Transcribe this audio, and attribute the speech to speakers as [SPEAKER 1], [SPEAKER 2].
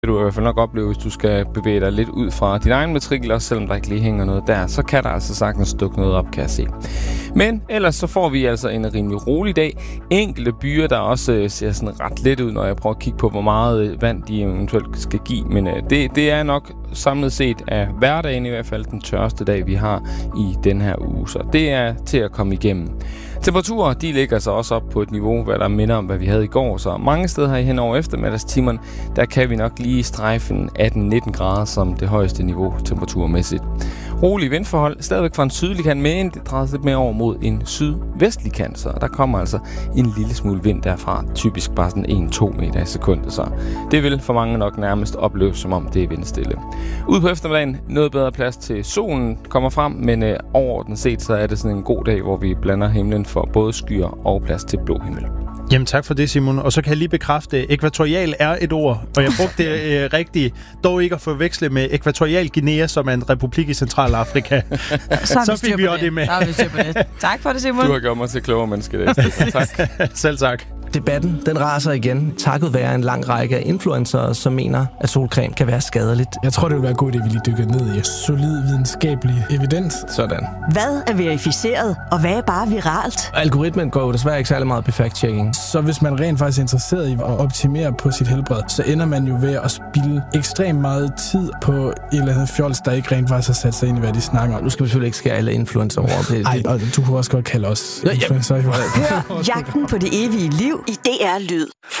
[SPEAKER 1] du i hvert fald nok opleve, hvis du skal bevæge dig lidt ud fra din egen matrikel, også selvom der ikke lige hænger noget der, så kan der altså sagtens dukke noget op, kan jeg se. Men ellers så får vi altså en rimelig rolig dag. Enkelte byer, der også ser sådan ret let ud, når jeg prøver at kigge på, hvor meget vand de eventuelt skal give. Men det er nok samlet set af hverdagen i hvert fald den tørste dag, vi har i den her uge. Så det er til at komme igennem. Temperaturer, de ligger så også op på et niveau, hvad der minder om, hvad vi havde i går. Så mange steder her hen over eftermiddagstimerne, der kan vi nok lige strejfen 18-19 grader som det højeste niveau temperaturmæssigt. Rolige vindforhold, stadigvæk fra en sydlig kant, men det drejer lidt mere over mod en sydvestlig kant, så der kommer altså en lille smule vind derfra, typisk bare sådan 1-2 meter i sekundet, så det vil for mange nok nærmest opleves, som om det er vindstille. Ude på eftermiddagen, noget bedre plads til solen kommer frem, men overordnet set, så er det sådan en god dag, hvor vi blander himlen for både skyer og plads til blå himmel.
[SPEAKER 2] Jamen tak for det, Simon. Og så kan jeg lige bekræfte, at ækvatorial er et ord, og jeg brugte det rigtigt, dog ikke at forveksle med Ækvatorial Guinea, som er en republik i Centralafrika. Så fik vi også det med.
[SPEAKER 3] Tak for det, Simon.
[SPEAKER 1] Du har gjort mig til klogere menneske i dag. Tak.
[SPEAKER 2] Selv tak.
[SPEAKER 4] Debatten, den raser igen, takket være en lang række af influencere, som mener, at solcreme kan være skadeligt.
[SPEAKER 5] Jeg tror, det vil være godt, at vi lige dykker ned i solid videnskabelig evidens.
[SPEAKER 4] Sådan.
[SPEAKER 6] Hvad er verificeret, og hvad er bare viralt?
[SPEAKER 4] Algoritmen går jo desværre ikke særlig meget på fact-checking.
[SPEAKER 5] Så hvis man rent faktisk er interesseret i at optimere på sit helbred, så ender man jo ved at spilde ekstremt meget tid på et eller andet fjols, der ikke rent faktisk har sat sig ind i, hvad de snakker om.
[SPEAKER 4] Nu skal vi selvfølgelig ikke skære alle influencer over.
[SPEAKER 5] Nej, og du kunne også godt kalde os influencer.
[SPEAKER 6] Hør Jagten på det evige liv i DR Lyd.